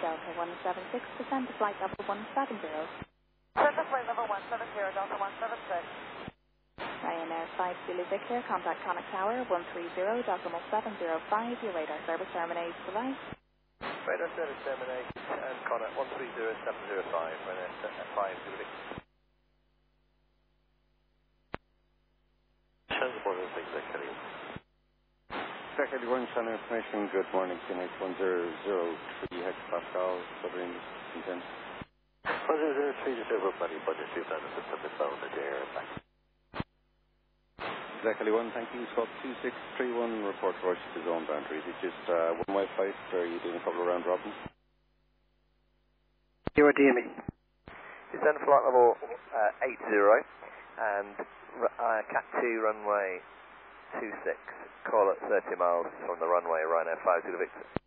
Delta 176, descend to flight level 170. Send to flight level 170, Delta 176. Ryanair 5 Zulu Victor, contact Connacht Tower 130, decimal 705, your radar service terminates, goodbye. Radar service terminate and Connacht 130705, Ryanair 5 Zulu Victor. Transport Executive. Executive 1, channel information, good morning, QNH 1003 hectopascal, submarine content. 1003 to over buddy, budget 2,000 September 12 at the air back. Executive 1, thank you, Squawk 2631, report to Rochester zone boundary. Is it just one-way flight, or are you doing a couple of round robins? You are DME. Descend flight level 80 and Cat 2 runway 26, call at 30 miles from the runway, Ryanair 5 Zulu Victor.